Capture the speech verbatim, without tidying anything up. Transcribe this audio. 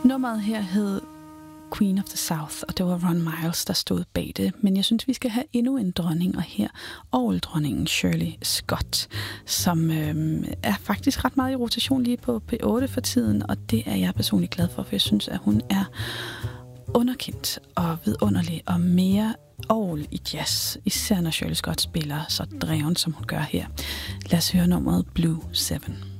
Nummeret her hed Queen of the South, og det var Ron Miles, der stod bag det. Men jeg synes, vi skal have endnu en dronning, og her orgeldronningen Shirley Scott, som øh, er faktisk ret meget i rotation lige på P otte for tiden, og det er jeg personligt glad for, for jeg synes, at hun er underkendt og vidunderlig og mere orgel i jazz, især når Shirley Scott spiller så dreven, som hun gør her. Lad os høre nummeret Blue Seven.